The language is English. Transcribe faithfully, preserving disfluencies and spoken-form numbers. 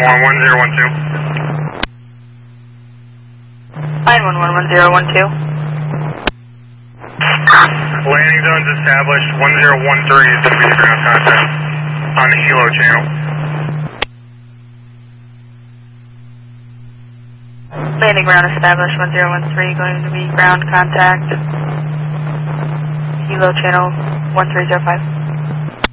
one one zero one two. nine one one one zero one two. Landing zones established. one zero one three is going to be the ground contact on the helo channel. Landing ground established. one zero one three going to be ground contact. Helo channel one three zero five.